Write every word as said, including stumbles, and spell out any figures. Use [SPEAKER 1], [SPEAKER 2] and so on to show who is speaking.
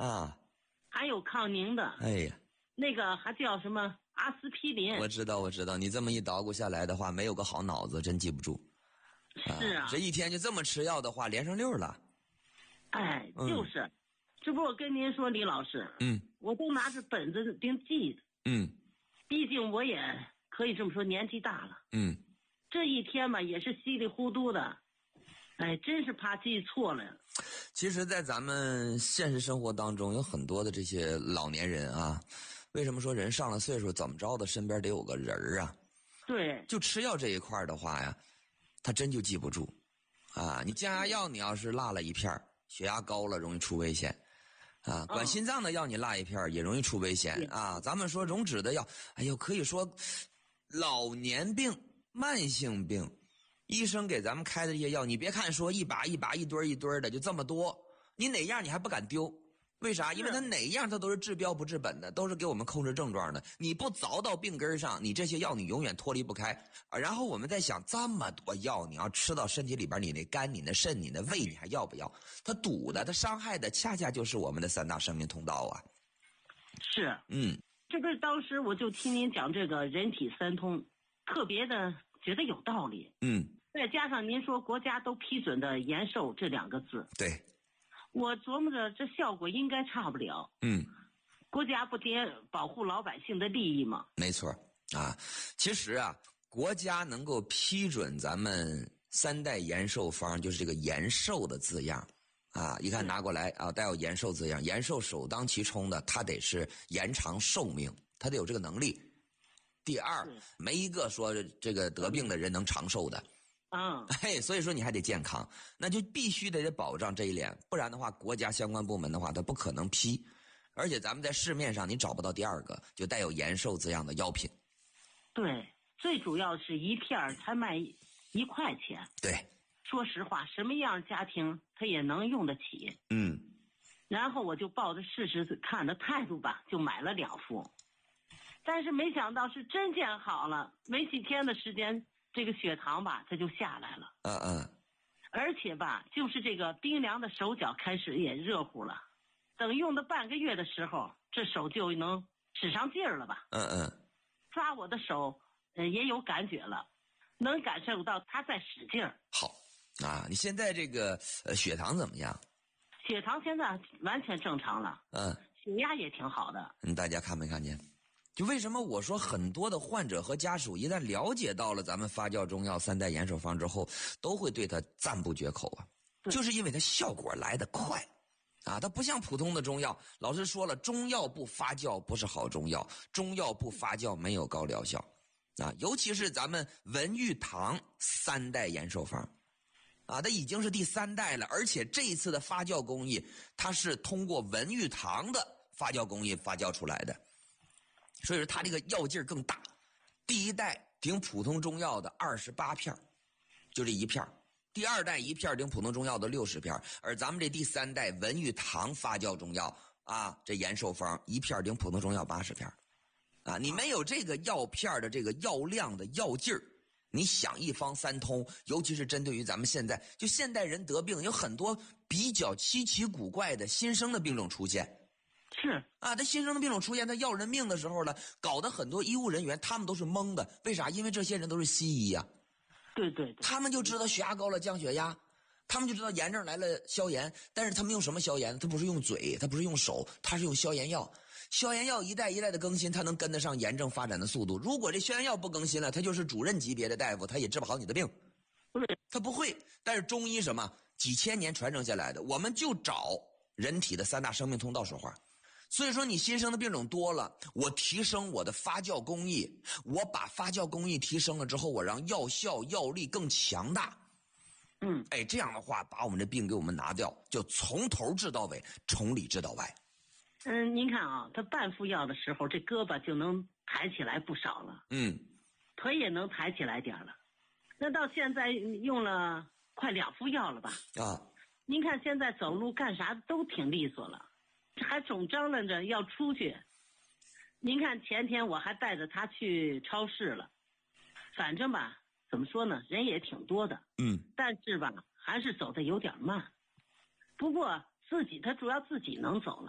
[SPEAKER 1] 啊，
[SPEAKER 2] 还有抗凝的。
[SPEAKER 1] 哎呀，
[SPEAKER 2] 那个还叫什么阿司匹林。
[SPEAKER 1] 我知道我知道，你这么一捣鼓下来的话，没有个好脑子真记不住。
[SPEAKER 2] 是啊，
[SPEAKER 1] 这一天就这么吃药的话，连上溜了。
[SPEAKER 2] 哎，就是，嗯、这不我跟您说，李老师，
[SPEAKER 1] 嗯，
[SPEAKER 2] 我都拿着本子并记的。
[SPEAKER 1] 嗯，
[SPEAKER 2] 毕竟我也可以这么说，年纪大了。
[SPEAKER 1] 嗯，
[SPEAKER 2] 这一天吧，也是稀里糊涂的，哎，真是怕记错了。
[SPEAKER 1] 其实，在咱们现实生活当中，有很多的这些老年人啊，为什么说人上了岁数怎么着的，身边得有个人儿啊？
[SPEAKER 2] 对，
[SPEAKER 1] 就吃药这一块的话呀，他真就记不住啊。你降压药，你要是落了一片，血压高了容易出危险啊。管心脏的药你落一片也容易出危险啊。咱们说溶脂的药，哎呦，可以说老年病、慢性病。医生给咱们开的这些药，你别看说一把一把一堆一堆的就这么多，你哪样你还不敢丢？为啥？因为它哪样它都是治标不治本的，都是给我们控制症状的。你不凿到病根上，你这些药你永远脱离不开。然后我们在想，这么多药你要吃到身体里边，你那肝、你那肾、你那胃，你还要不要？它堵的、它伤害的，恰恰就是我们的三大生命通道啊。
[SPEAKER 2] 是，
[SPEAKER 1] 嗯，
[SPEAKER 2] 这不是当时我就听您讲这个人体三通，特别的觉得有道理。
[SPEAKER 1] 嗯。
[SPEAKER 2] 再加上您说国家都批准的延寿这两个字，
[SPEAKER 1] 对，
[SPEAKER 2] 我琢磨着这效果应该差不了。
[SPEAKER 1] 嗯，
[SPEAKER 2] 国家不得保护老百姓的利益吗？
[SPEAKER 1] 没错啊，其实啊，国家能够批准咱们三代延寿方，就是这个延寿的字样啊，一看拿过来啊，带有延寿字样，延寿首当其冲的，它得是延长寿命，它得有这个能力。第二，没一个说这个得病的人能长寿的。
[SPEAKER 2] 嗯，
[SPEAKER 1] 嘿，所以说你还得健康，那就必须得保障这一点，不然的话，国家相关部门的话，它不可能批。而且咱们在市面上你找不到第二个就带有延寿字样的药品。
[SPEAKER 2] 对，最主要是一片才卖一块钱。
[SPEAKER 1] 对，
[SPEAKER 2] 说实话，什么样家庭他也能用得起。
[SPEAKER 1] 嗯，
[SPEAKER 2] 然后我就抱着试试看的态度吧，就买了两副。但是没想到是真见好了，没几天的时间。这个血糖吧，它就下来了。
[SPEAKER 1] 嗯嗯。
[SPEAKER 2] 而且吧，就是这个冰凉的手脚开始也热乎了。等用了半个月的时候，这手就能使上劲儿了吧？
[SPEAKER 1] 嗯嗯。
[SPEAKER 2] 抓我的手，呃，也有感觉了，能感受到它在使劲儿。
[SPEAKER 1] 好啊，你现在这个呃血糖怎么样？
[SPEAKER 2] 血糖现在完全正常了。
[SPEAKER 1] 嗯。
[SPEAKER 2] 血压也挺好的。
[SPEAKER 1] 嗯，大家看没看见？就为什么我说很多的患者和家属一旦了解到了咱们发酵中药三代延寿方之后，都会对它赞不绝口啊，就是因为它效果来得快啊，它不像普通的中药。老师说了，中药不发酵不是好中药，中药不发酵没有高疗效啊。尤其是咱们文玉堂三代延寿方啊，它已经是第三代了，而且这一次的发酵工艺，它是通过文玉堂的发酵工艺发酵出来的。所以说它这个药劲儿更大，第一代顶普通中药的二十八片，就这一片；第二代一片顶普通中药的六十片，而咱们这第三代文玉堂发酵中药啊，这延寿方一片顶普通中药八十片，啊，你没有这个药片的这个药量的药劲儿，你想一方三通，尤其是针对于咱们现在就现代人得病，有很多比较稀奇古怪的新生的病种出现。
[SPEAKER 2] 是
[SPEAKER 1] 啊，这新生的病种出现，他要人命的时候呢，搞得很多医务人员他们都是懵的。为啥？因为这些人都是西医呀、
[SPEAKER 2] 啊。对对对，
[SPEAKER 1] 他们就知道血压高了降血压，他们就知道炎症来了消炎，但是他们用什么消炎？他不是用嘴，他不是用手，他是用消炎药。消炎药一代一代的更新，他能跟得上炎症发展的速度。如果这消炎药不更新了，他就是主任级别的大夫，他也治不好你的病。
[SPEAKER 2] 对，
[SPEAKER 1] 他不会。但是中医什么几千年传承下来的，我们就找人体的三大生命通道说话。所以说你新生的病种多了，我提升我的发酵工艺，我把发酵工艺提升了之后，我让药效药力更强大。
[SPEAKER 2] 嗯，
[SPEAKER 1] 哎，这样的话把我们的病给我们拿掉，就从头治到尾，从里治到外。
[SPEAKER 2] 嗯，您看啊，他半副药的时候，这胳膊就能抬起来不少了。
[SPEAKER 1] 嗯，
[SPEAKER 2] 腿也能抬起来点了。那到现在用了快两副药了吧？
[SPEAKER 1] 啊，
[SPEAKER 2] 您看现在走路干啥都挺利索了。还总张罗着要出去，您看前天我还带着他去超市了，反正吧，怎么说呢，人也挺多的，
[SPEAKER 1] 嗯，
[SPEAKER 2] 但是吧，还是走的有点慢。不过自己他主要自己能走了。